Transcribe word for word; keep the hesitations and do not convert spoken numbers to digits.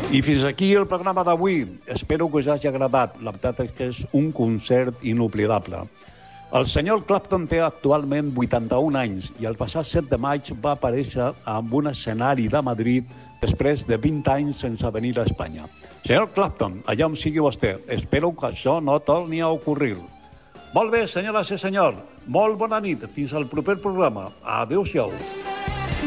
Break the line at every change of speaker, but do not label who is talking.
I fins aquí el programa d'avui. Espero que us hagi agradat. La veritat és que és un concert inoblidable. El senyor Clapton té actualment vuitanta-un anys i el passat set de maig va aparèixer en un escenari de Madrid després de vint anys sense venir a Espanya. Senyor Clapton, allà on sigui vostè, espero que això no torni a ocorrir. Molt bé, senyores i senyors, molt bona nit. Fins al proper programa. Adéu-siau.